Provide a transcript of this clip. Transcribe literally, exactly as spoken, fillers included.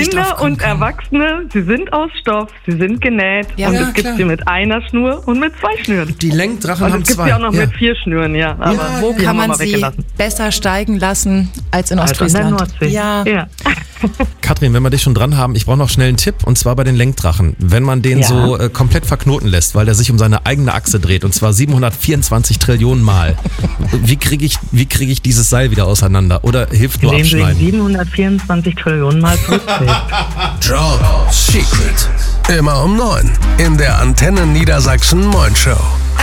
Kinder und Erwachsene, sie sind aus Stoff, sie sind genäht Ja, und ja, es gibt klar. sie mit einer Schnur und mit zwei Schnüren. Die Lenkdrachen Und haben es gibt zwei. sie auch noch ja. mit vier Schnüren, ja. Aber Ja, Wo die kann haben wir man mal sie weggelassen. besser steigen lassen als in Also in der Ostfriesland? Nordsee. Ja. ja. Katrin, wenn wir dich schon dran haben, ich brauche noch schnell einen Tipp, und zwar bei den Lenkdrachen. Wenn man den Ja. so äh, komplett verknoten lässt, weil der sich um seine eigene Achse dreht, und zwar siebenhundertvierundzwanzig Trillionen Mal, wie kriege ich, wie kriege ich dieses Seil wieder auseinander? Oder hilft nur Indem du ihn abschneiden? siebenhundertvierundzwanzig Trillionen Mal zurückdrehst. Job Secret. Immer um neun in der Antenne Niedersachsen Moin Show.